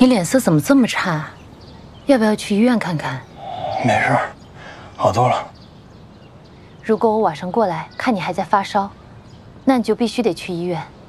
你脸色怎么这么差？要不要去医院看看？ 没事，好多了。 如果我晚上过来看你还在发烧，那你就必须得去医院。